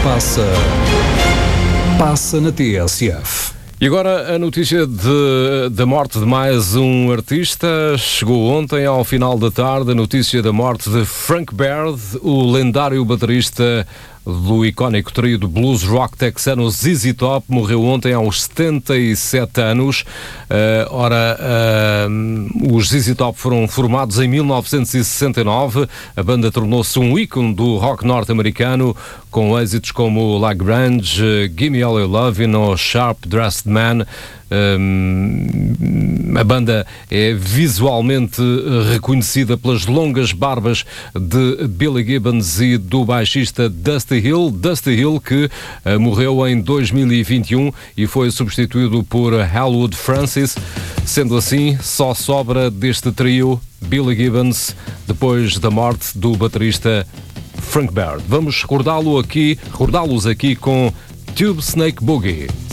passa na TSF. E agora a notícia da morte de mais um artista. Chegou ontem ao final da tarde a notícia da morte de Frank Baird, o lendário baterista do icónico trio de blues rock texano ZZ Top. Morreu ontem aos 77 anos. Os ZZ Top foram formados em 1969. A banda tornou-se um ícone do rock norte-americano, com êxitos como La Grange, Gimme All Your Lovin' ou Sharp Dressed Man. A banda é visualmente reconhecida pelas longas barbas de Billy Gibbons e do baixista Dusty Hill, que morreu em 2021 e foi substituído por Elwood Francis. Sendo assim, só sobra deste trio Billy Gibbons depois da morte do baterista Frank Baird. Vamos recordá-los aqui com Tube Snake Boogie.